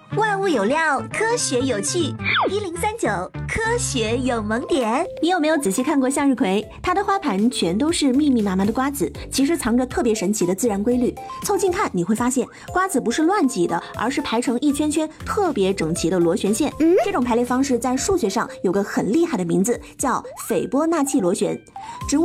万物有料，科学有趣，1039科学有萌点。 你有没有仔细看过向日葵？它的花盘全都是密密麻麻的瓜子，其实藏着特别神奇的自然规律。凑近看，你会发现瓜子不是乱挤的，而是排成一圈圈特别整齐的螺旋线。这种排列方式在数学上有个很厉害的名字，叫斐波那契螺旋。植物